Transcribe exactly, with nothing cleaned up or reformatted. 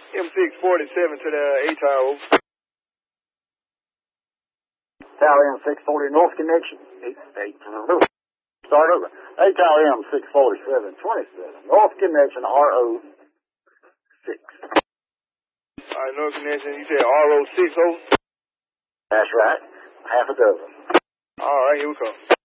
M six forty-seven to the A tower, over. Tower M six forty, North connection. Eight, eight, start over. A Tower M six forty-seven twenty-seven, North connection, R O six. Alright, North connection, you said R O six, over? That's right, half a dozen. Alright, here we come.